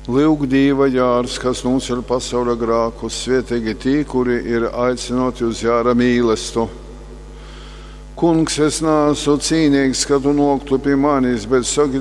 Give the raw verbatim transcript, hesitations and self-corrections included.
Lūk, Dieva jārs, kas noceļ pasaules grēkus, svētīgi tie, kuri ir aicināti uz jāra mīlestību. Kungs, es neesmu cienīgs, ka tu noktu pie manis, bet saki